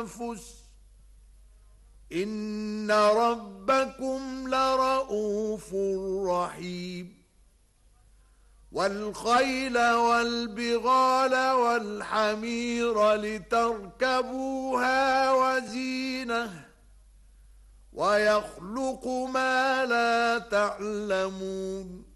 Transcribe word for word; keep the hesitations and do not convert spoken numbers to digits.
الأنفس إن ربكم لرؤوف رحيم والخيل والبغال والحمير لتركبوها وزينة ويخلق ما لا تعلمون